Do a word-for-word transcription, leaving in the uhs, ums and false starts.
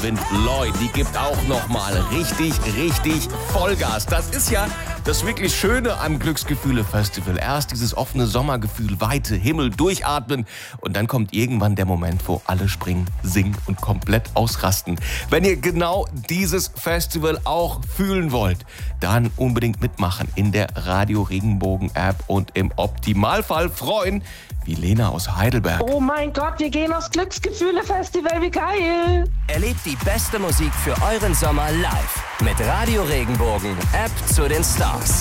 Wind Lloyd, die gibt auch nochmal richtig, richtig Vollgas. Das ist ja das wirklich Schöne am Glücksgefühle-Festival. Erst dieses offene Sommergefühl, Weite, Himmel, durchatmen und dann kommt irgendwann der Moment, wo alle springen, singen und komplett ausrasten. Wenn ihr genau dieses Festival auch fühlen wollt, dann unbedingt mitmachen in der Radio Regenbogen App und im Optimalfall freuen, wie Lena aus Heidelberg. Oh mein Gott, wir gehen aufs Glücksgefühle-Festival, wie geil! Erlebt die beste Musik für euren Sommer live mit Radio Regenbogen, App zu den Stars.